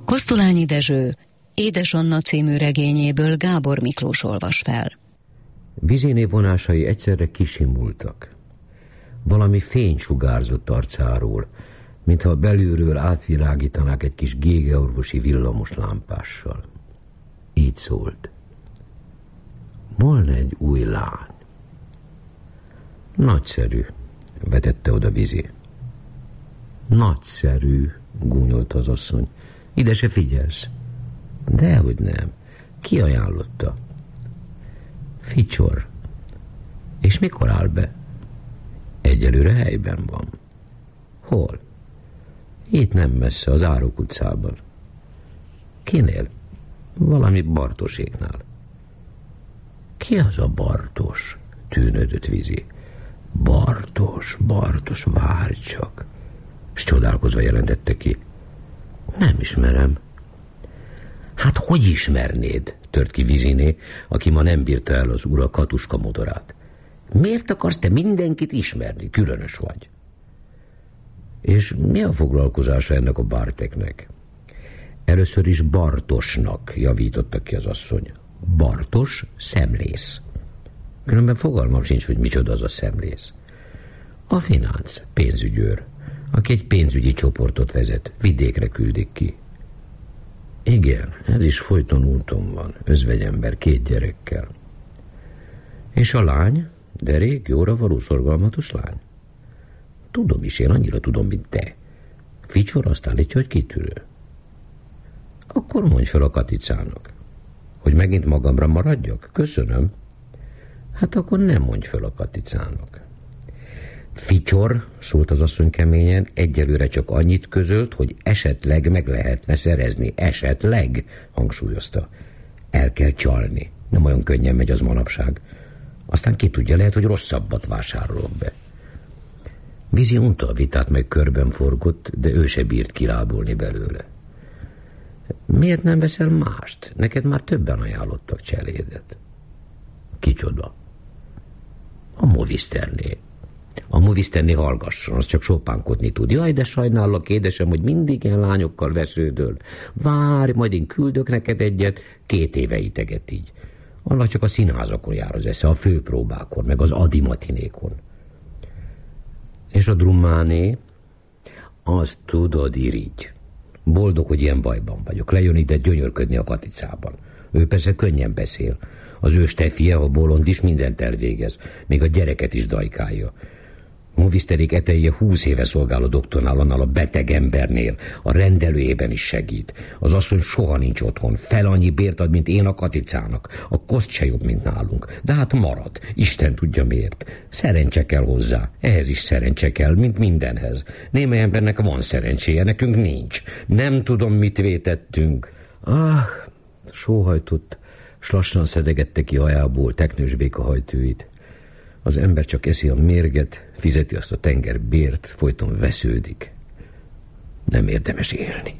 Kosztolányi Dezső, Édes Anna című regényéből Gábor Miklós olvas fel. Viziné vonásai egyszerre kisimultak. Valami fény sugárzott arcáról, mintha belülről átvilágítanák egy kis gégeorvosi villamos lámpással. Így szólt. Volna egy új lány. Nagyszerű, vetette oda Vizi. Nagyszerű, gúnyolta az asszony. Ide se figyelsz. Dehogy nem. Ki ajánlotta? Ficsor. És mikor áll be? Egyelőre helyben van. Hol? Itt nem messze, az Árok utcában. Kinél? Valami Bartoséknál. Ki az a Bartos? Tűnődött Vizi. Bartos, várj csak. S csodálkozva jelentette ki. Nem ismerem. Hát hogy ismernéd? Tört ki Viziné, aki ma nem bírta el az ura Katuska modorát. Miért akarsz te mindenkit ismerni? Különös vagy. És mi a foglalkozása ennek a Barteknek? Először is Bartosnak, javította ki az asszony. Bartos szemlész. Különben fogalmam sincs, hogy micsoda az a szemlész. A finánc, pénzügyőr, aki egy pénzügyi csoportot vezet, vidékre küldik ki. Igen, ez is folyton úton van, özvegyember 2 gyerekkel. És a lány? Derék, jóra való, szorgalmatos lány? Tudom is, én annyira tudom, mint te. Ficsor azt állítja, hogy kitűrő. Akkor mondj fel a Katicának. Hogy megint magamra maradjak? Köszönöm. Hát akkor nem mondj fel a Katicának. Ficsor, szólt az asszony keményen, egyelőre csak annyit közölt, hogy esetleg meg lehetne szerezni. Esetleg, hangsúlyozta. El kell csalni. Nem olyan könnyen megy az manapság. Aztán ki tudja, lehet, hogy rosszabbat vásárolok be. Vizi unta a vitát, meg körben forgott, de ő se bírt kilábolni belőle. Miért nem veszel mást? Neked már többen ajánlottak cselédet. Kicsoda? A Moviszterné. A Moviszterné hallgasson, az csak sopánkodni tud. Jaj, de sajnállak, édesem, hogy mindig ilyen lányokkal vesződöl. Várj, majd én küldök neked egyet, 2 éve iteget így. Annak csak a színházakon jár az esze, a főpróbákon, meg az adimatinékon. És a Drummáné? Azt tudod, irigy. Boldog, hogy ilyen bajban vagyok. Lejön ide gyönyörködni a Katicában. Ő persze könnyen beszél. Az ő Stefie, a bolond is, mindent elvégez. Még a gyereket is dajkálja. Moviszterék eteje 20 éve szolgál a doktornál, annál a beteg embernél. A rendelőjében is segít. Az asszony soha nincs otthon. Fel annyi bért ad, mint én a Katicának. A koszt se jobb, mint nálunk. De hát marad. Isten tudja miért. Szerencse kell hozzá. Ehhez is szerencse kell, mint mindenhez. Némely embernek van szerencséje, nekünk nincs. Nem tudom, mit vétettünk. Sóhajtott, s lassan szedegette ki hajából teknős békahajtőit. Az ember csak eszi a mérget, fizeti azt a tenger bért, folyton vesződik. Nem érdemes élni.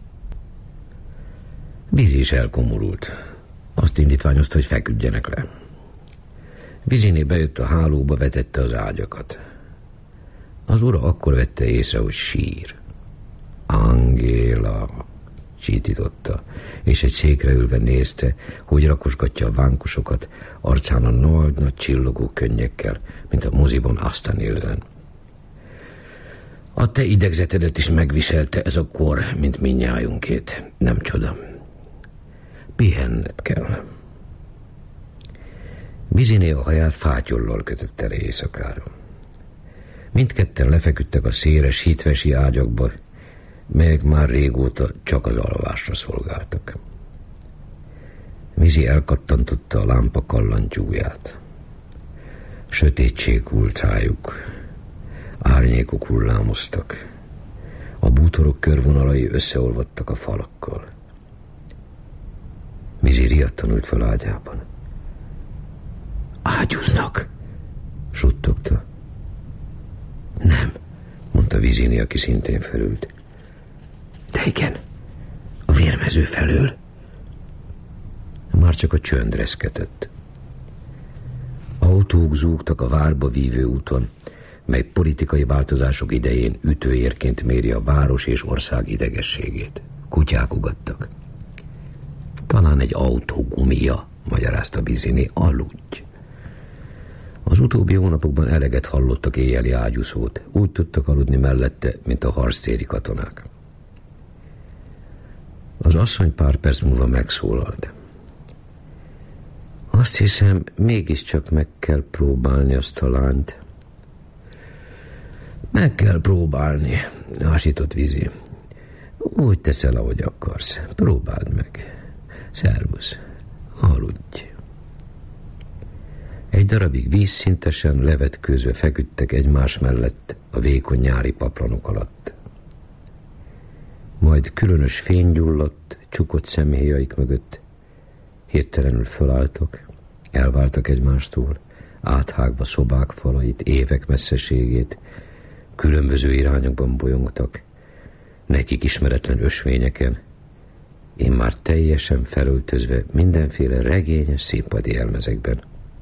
Vizi is elkomorult. Azt indítványozta, hogy feküdjenek le. Viziné bejött a hálóba, vetette az ágyakat. Az ura akkor vette észre, hogy sír. Angéla, csítította, és egy székre ülve nézte, hogy rakosgatja a vánkosokat, arcán a nagy csillogó könnyekkel, mint a moziban Astanillen. A te idegzetedet is megviselte ez a kor, mint mindnyájunkét. Nem csoda. Pihenned kell. Viziné a haját fátyollal kötötte le éjszakára. Mindketten lefeküdtek a széles, hitvesi ágyakba, melyek már régóta csak az alvásra szolgáltak. Vizi elkattantotta a lámpa kallantyúját. Sötétség hult rájuk, árnyékok hullámoztak. A bútorok körvonalai összeolvadtak a falakkal. Vizi riadtan ült fel ágyában. Ágyúznak, suttogta. Nem, mondta Viziné, aki szintén felült. De igen, a vérmező felől. Már csak a csönd reszketett. Autók zúgtak a várba vívő úton, mely politikai változások idején ütőérként méri a város és ország idegességét. Kutyák ugattak. Talán egy autó gumia, magyarázta Vizini, aludj. Az utóbbi hónapokban eleget hallottak éjjeli ágyúszót, úgy tudtak aludni mellette, mint a harctéri katonák. Az asszony pár perc múlva megszólalt. Azt hiszem, mégiscsak meg kell próbálni azt a lányt. Meg kell próbálni, ásított Vizi. Úgy teszel, ahogy akarsz. Próbáld meg. Szervusz. Aludj. Egy darabig vízszintesen levetkőzve feküdtek egymás mellett a vékony nyári paplanok alatt. Majd különös fény gyulladt csukott szemhéjaik mögött. Hirtelenül fölálltak, elváltak egymástól, áthágva szobák falait, évek messzeségét, különböző irányokban bolyongtak, nekik ismeretlen ösvényeken, immár teljesen felöltözve mindenféle regényes színpadi elmezekben.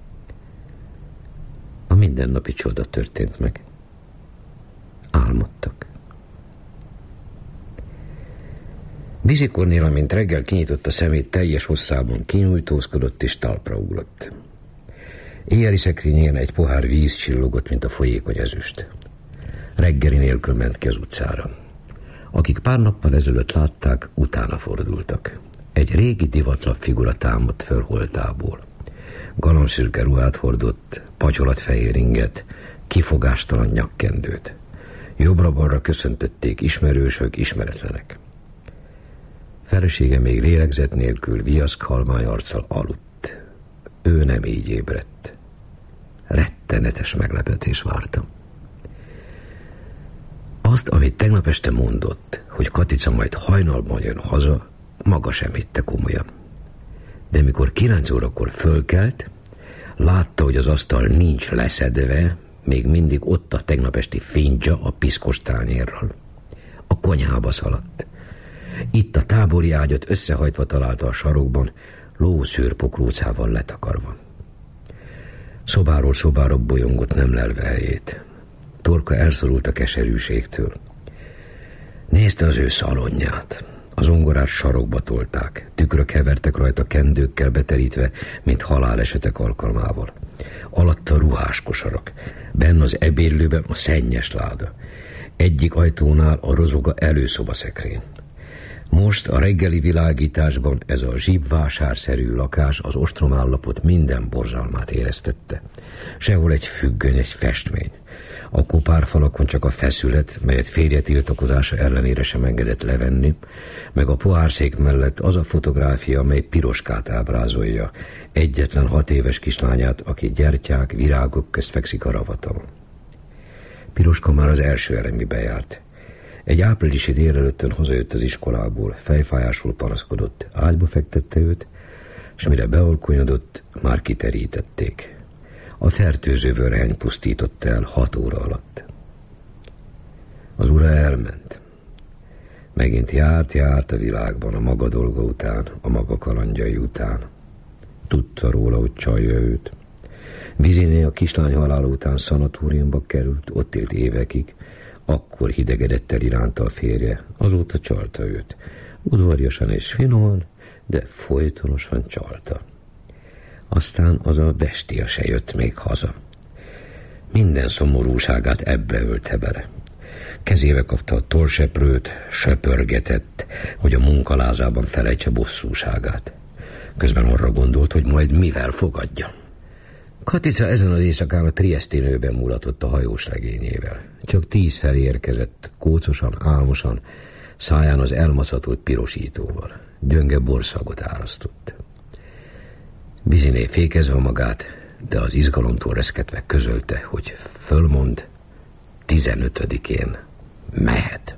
A mindennapi csoda történt meg. Álmodtak. Vizi Kornél, amint reggel kinyitotta szemét, teljes hosszában kinyújtózkodott és talpra ugrott. Éjjeli szekrényén egy pohár víz csillogott, mint a folyékony ezüst. Reggeli nélkül ment ki az utcára. Akik pár nappal ezelőtt látták, utána fordultak. Egy régi divatlap figura támadt föl holtából. Galamszürke ruhát hordott, pacsolatfehér inget, kifogástalan nyakkendőt. Jobbra-balra köszöntötték ismerősök, ismeretlenek. Felesége még lélegzet nélkül, viaszk halmány arccal aludt. Ő nem így ébredt. Rettenetes meglepetés várta. Azt, amit tegnap este mondott, hogy Katica majd hajnalban jön haza, maga sem hitte komolyan. De mikor 9 órakor fölkelt, látta, hogy az asztal nincs leszedve, még mindig ott a tegnap esti findzsa a piszkos tányérral. A konyhába szaladt. Itt a tábori ágyat összehajtva találta a sarokban, lószőrpoklócával letakarva. Szobáról szobára bolyongott, nem lelve helyét. Torka elszorult a keserűségtől. Nézte az ő szalonját. Az zongorát sarokba tolták. Tükrök hevertek rajta kendőkkel beterítve, mint halálesetek alkalmával. Alatta ruhás kosarak. Benn az ebédlőben a szennyes láda. Egyik ajtónál a rozoga előszobaszekrény. Most a reggeli világításban ez a zsibvásárszerű lakás az ostromállapot minden borzalmát éreztette. Sehol egy függöny, egy festmény. A kopárfalakon csak a feszület, melyet férje tiltakozása ellenére sem engedett levenni, meg a pohárszék mellett az a fotográfia, mely Piroskát ábrázolja, egyetlen 6 éves kislányát, aki gyertyák, virágok közt fekszik a ravatalon. Piroska már az első elemibe járt. Egy áprilisi délelőttön hazajött az iskolából, fejfájásul panaszkodott, ágyba fektette őt, és mire bealkonyodott, már kiterítették. A fertőző vörheny pusztította el 6 óra alatt. Az ura elment. Megint járt a világban a maga dolga után, a maga kalandjai után. Tudta róla, hogy csalja őt. Viziné a kislány halála után szanatóriumba került, ott élt évekig, akkor hidegedett el iránta a férje, azóta csalta őt. Udvariasan és finoman, de folytonosan csalta. Aztán az a bestia se jött még haza. Minden szomorúságát ebbe ölte bele. Kezébe kapta a tollseprőt, söpörgetett, hogy a munkalázában felejtse bosszúságát. Közben arra gondolt, hogy majd mivel fogadja. Katica ezen az éjszakán a Trieszténőben mulatott a hajós legényével. Csak 10 felé érkezett, kócosan, álmosan, száján az elmaszatolt pirosítóval. Gyönge borszagot árasztott. Viziné fékezve magát, de az izgalomtól reszketve közölte, hogy fölmond, 15-én mehet.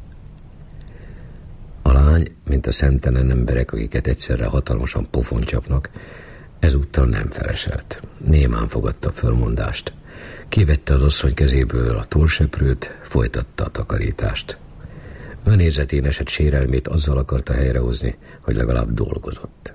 A lány, mint a szemtelen emberek, akiket egyszerre hatalmasan pofon csapnak, ezúttal nem feleselt. Némán fogadta a fölmondást. Kivette az asszony kezéből a tollseprőt, folytatta a takarítást. Önérzetén esett sérelmét azzal akarta helyrehozni, hogy legalább dolgozott.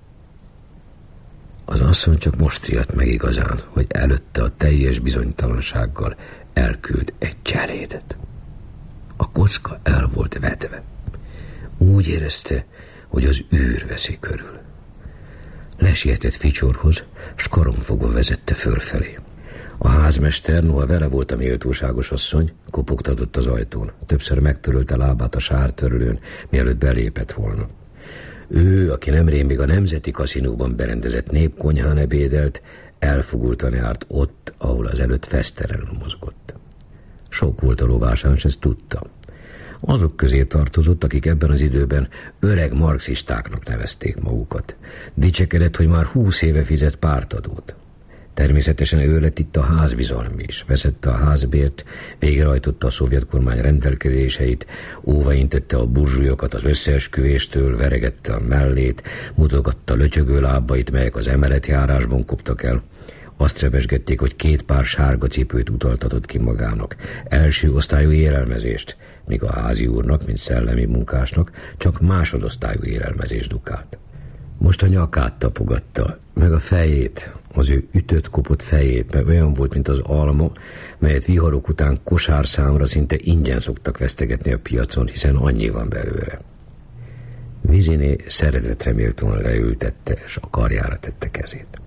Az asszony csak most riadt meg igazán, hogy előtte a teljes bizonytalansággal elküld egy cselédet. A kocka el volt vetve. Úgy érezte, hogy az űr veszi körül. Lesietett Ficsorhoz, s karonfogva vezette fölfelé. A házmester, noha vele volt a méltóságos asszony, kopogtatott az ajtón. Többször megtörölte lábát a sártörlőn, mielőtt belépett volna. Ő, aki nemrég még a Nemzeti Kaszinóban berendezett népkonyhán ebédelt, elfogultan járt ott, ahol az előtt fesztelenül mozgott. Sok volt a lovásán, s ezt tudta. Azok közé tartozott, akik ebben az időben öreg marxistáknak nevezték magukat. Dicsekedett, hogy már 20 éve fizet pártadót. Természetesen ő lett itt a házbizalmi is. Vezette a házbért, végrehajtotta a szovjet kormány rendelkezéseit, óvaintette a burzsúlyokat az összeesküvéstől, veregette a mellét, mutogatta lötyögő lábait, melyek az emeletjárásban koptak el. Azt rebesgették, hogy 2 pár sárga cipőt utaltatott ki magának, első osztályú élelmezést, míg a házi úrnak, mint szellemi munkásnak, csak másodosztályú élelmezés dukált. Most a nyakát tapogatta, meg a fejét, az ő ütött, kopott fejét, meg olyan volt, mint az alma, melyet viharok után kosárszámra szinte ingyen szoktak vesztegetni a piacon, hiszen annyi van belőle. Viziné szeretetre méltóan leültette, és a karjára tette kezét.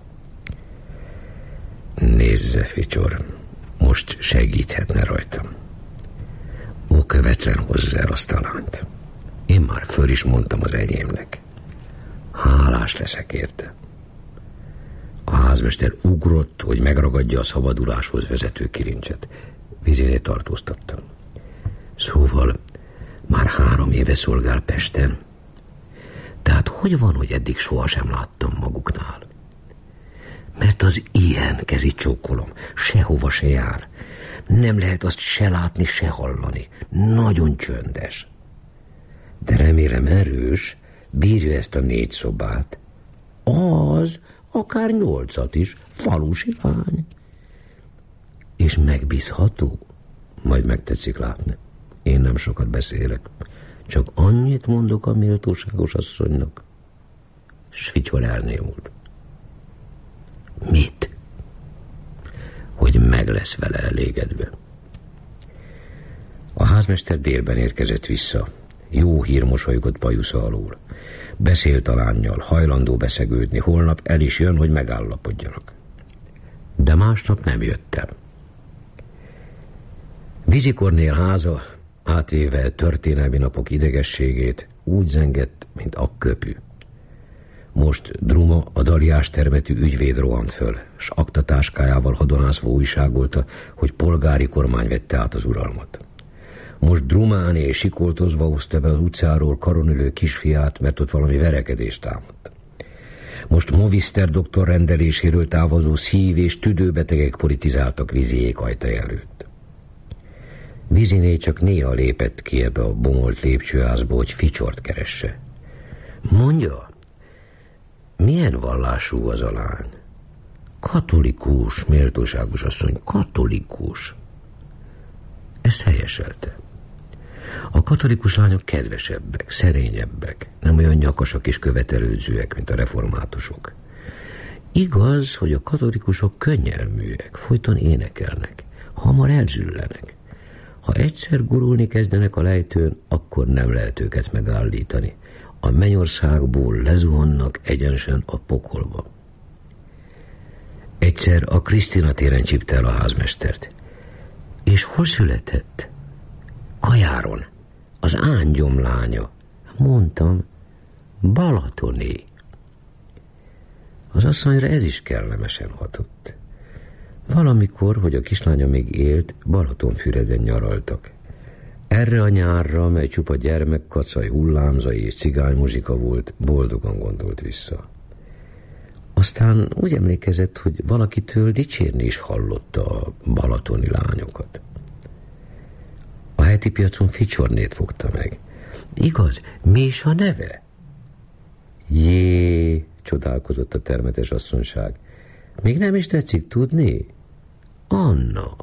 Nézze, Ficsor, most segíthetne rajtam. Okövetlen hozzá el azt a lányt. Én már föl is mondtam az enyémnek. Hálás leszek érte. A házmester ugrott, hogy megragadja a szabaduláshoz vezető kilincset. Viziné tartóztatta. Szóval már 3 éve szolgál Pesten. Tehát hogy van, hogy eddig sohasem láttam maguknál? Mert az ilyen, kezi csókolom, sehova se jár. Nem lehet azt se látni, se hallani. Nagyon csöndes. De remélem erős, bírja ezt a 4 szobát. Az, akár 8-at is, falusi lány. És megbízható? Majd megtetszik látni. Én nem sokat beszélek. Csak annyit mondok a méltóságos asszonynak. S Ficsor elnémult. Mit? Hogy meg lesz vele elégedve. A házmester délben érkezett vissza. Jó hír mosolygott bajusza alól. Beszélt a lánnyal, hajlandó beszegődni, holnap el is jön, hogy megállapodjanak. De másnap nem jött el. Vizi Kornél háza, átvéve történelmi napok idegességét, úgy zengett, mint a köpű. Most Druma, a Daliás termetű ügyvéd rohant föl, s aktatáskájával hadonászva újságolta, hogy polgári kormány vette át az uralmat. Most Drumáné sikoltozva hozta be az utcáról karonülő kisfiát, mert ott valami verekedést támadt. Most Moviszter doktor rendeléséről távozó szív- és tüdőbetegek politizáltak Viziék ajtaj előtt. Viziné csak néha lépett ki ebbe a bomolt lépcsőházba, hogy Ficsort keresse. Mondja, milyen vallású az a lány? Katolikus, méltóságos asszony, katolikus. Ezt helyeselte. A katolikus lányok kedvesebbek, szerényebbek, nem olyan nyakasak és követelődzőek, mint a reformátusok. Igaz, hogy a katolikusok könnyelműek, folyton énekelnek, hamar elzüllenek. Ha egyszer gurulni kezdenek a lejtőn, akkor nem lehet őket megállítani. A mennyországból lezuhannak egyenesen a pokolba. Egyszer a Krisztina téren csípte el a házmestert. És hol született? Kajáron. Az Ángyom lánya. Mondtam, Balatoni. Az asszonyra ez is kellemesen hatott. Valamikor, hogy a kislánya még élt, Balatonfüreden nyaraltak. Erre a nyárra, mely csupa gyermekkacaj, hullámzai és cigánymuzsika volt, boldogan gondolt vissza. Aztán úgy emlékezett, hogy valakitől dicsérni is hallotta a balatoni lányokat. A heti piacon Ficsornét fogta meg. Igaz, mi is a neve? Jé, csodálkozott a termetes asszonyság. Még nem is tetszik tudni? Anna.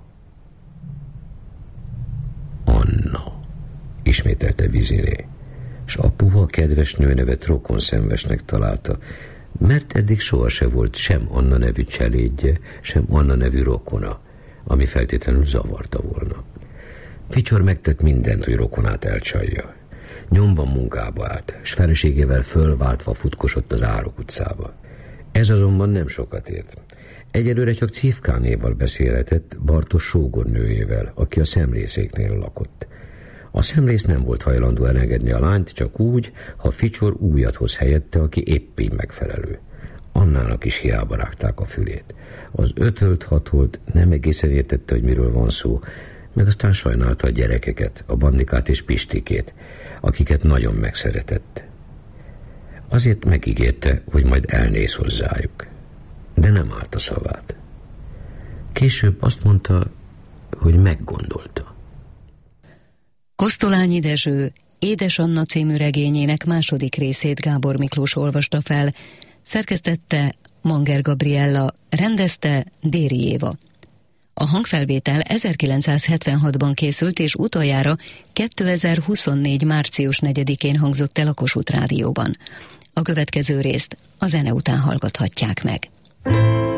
Anna, ismételte Viziné, s a puha kedves nőnevet rokonszenvesnek találta, mert eddig sohasem volt sem Anna nevű cselédje, sem Anna nevű rokona, ami feltétlenül zavarta volna. Ficsor megtett mindent, hogy rokonát elcsalja. Nyomban munkába állt, s feleségével fölváltva futkosott az Árok utcába. Ez azonban nem sokat ért. Egyelőre csak Cifkánéval beszélhetett, Bartos sógornőjével, aki a szemlészéknél lakott. A szemlész nem volt hajlandó elengedni a lányt, csak úgy, ha Ficskor újat hoz helyette, aki éppé megfelelő. Annának is hiába rágták a fülét. Az ötölt hatolt nem egészen értette, hogy miről van szó, meg aztán sajnálta a gyerekeket, a Bandikát és Pistikét, akiket nagyon megszeretett. Azért megígérte, hogy majd elnéz hozzájuk, de nem állt a szavát. Később azt mondta, hogy meggondolta. Kosztolányi Dezső Édes Anna című regényének második részét Gábor Miklós olvasta fel, szerkesztette Manger Gabriella, rendezte Déri Éva. A hangfelvétel 1976-ban készült, és utoljára 2024. március 4-én hangzott el a Kossuth Rádióban. A következő részt a zene után hallgathatják meg.